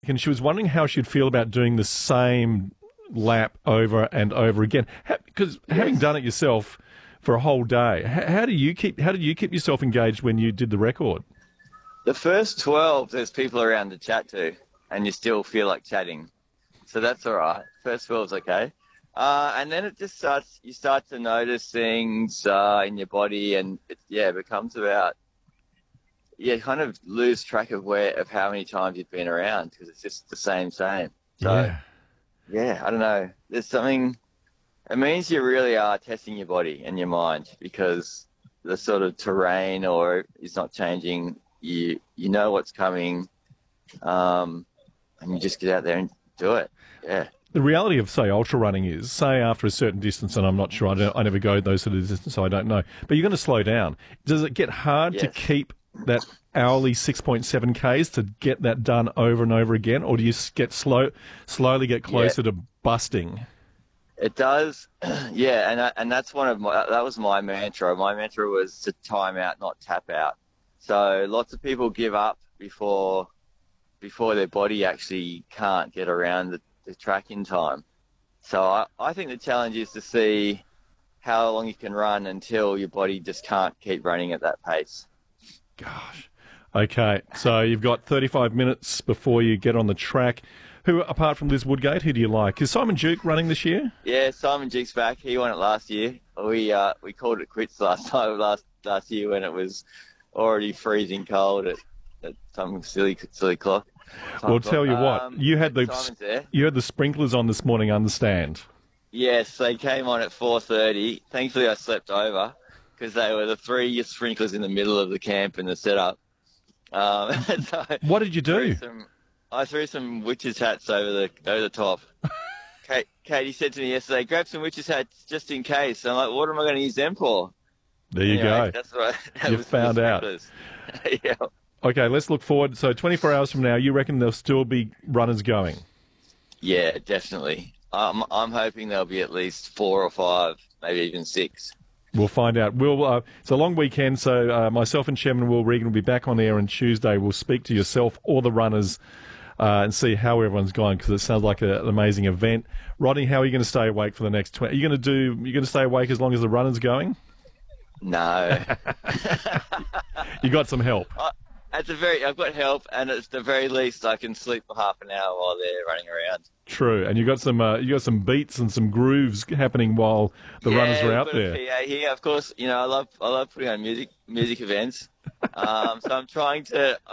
and she was wondering how she'd feel about doing the same lap over and over again. Because having done it yourself for a whole day, how did you keep yourself engaged when you did the record? The first 12, there's people around to chat to, and you still feel like chatting. So that's all right. First 12's okay. And then it just you start to notice things in your body, and it becomes about, kind of lose track of how many times you've been around, because it's just the same. So, I don't know. There's something, it means you really are testing your body and your mind, because the sort of terrain is not changing. You know what's coming, and you just get out there and do it. Yeah. The reality of, say, ultra running is, say, after a certain distance, and I'm not sure, I never go those sort of distances, so I don't know, but you're going to slow down. Does it get hard to keep that hourly 6.7 Ks to get that done over and over again, or do you get slowly get closer to busting? It does, and that's that was my mantra. My mantra was to time out, not tap out. So lots of people give up before their body actually can't get around the track in time. So I think the challenge is to see how long you can run until your body just can't keep running at that pace. Gosh. Okay, so you've got 35 minutes before you get on the track. Who, apart from Liz Woodgate, who do you like? Is Simon Duke running this year? Yeah, Simon Duke's back. He won it last year. We called it quits last year when it was already freezing cold at some silly clock. Well, tell you what, you had the sprinklers on this morning, I understand. Yes, they came on at 4:30. Thankfully, I slept over because they were the 3 sprinklers in the middle of the camp and the setup. So what did you do? I threw some witches' hats over the top. Katie said to me yesterday, grab some witches' hats just in case. I'm like, what am I going to use them for? There you go. That's what you found out. Yeah. Okay, let's look forward. So 24 hours from now, you reckon there'll still be runners going? Yeah, definitely. I'm hoping there'll be at least 4 or 5, maybe even 6. We'll find out. It's a long weekend, so myself and Chairman Will Regan will be back on air on Tuesday. We'll speak to yourself or the runners and see how everyone's going, because it sounds like an amazing event. Rodney, how are you going to stay awake for the next 20? You're going to stay awake as long as the runner's going? No. You got some help. I've got help, and at the very least, I can sleep for half an hour while they're running around. True, and you got some beats and some grooves happening while the runners are out there. Yeah, of course. I love putting on music events. So I'm trying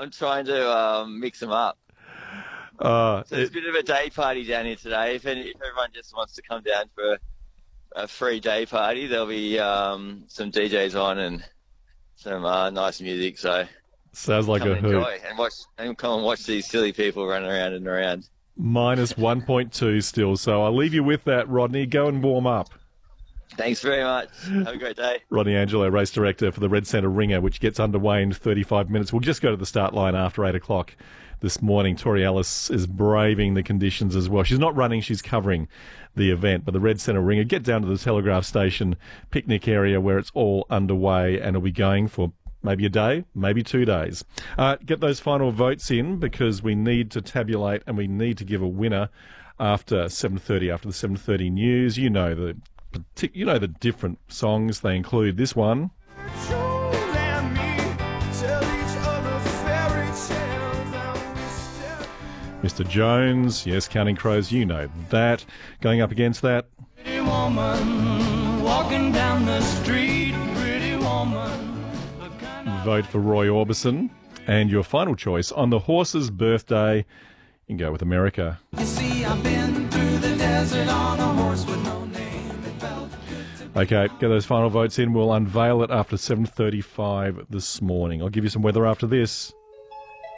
to mix them up. So it's a bit of a day party down here today. If everyone just wants to come down for a free day party, there'll be some DJs on and some nice music. So. Sounds like a hoot. Enjoy and come and watch these silly people run around and around. Minus 1.2 still, so I'll leave you with that, Rodney. Go and warm up. Thanks very much. Have a great day. Rodney Angelo, race director for the Red Centre Ringer, which gets underway in 35 minutes. We'll just go to the start line after 8 o'clock this morning. Tori Ellis is braving the conditions as well. She's not running, she's covering the event. But the Red Centre Ringer, get down to the Telegraph Station picnic area where it's all underway, and it'll be going for maybe a day, maybe 2 days. Get those final votes in, because we need to tabulate and we need to give a winner after 7:30, after the 7:30 news. You know the different songs. They include this one. Mr. Jones, yes, Counting Crows, you know that. Going up against that. Pretty woman, walking down the street, pretty woman. Vote for Roy Orbison. And your final choice, on the horse's birthday, you can go with America. You see, I've been through the desert on a horse with no name. Okay, get those final votes in. We'll unveil it after 7:35 this morning. I'll give you some weather after this.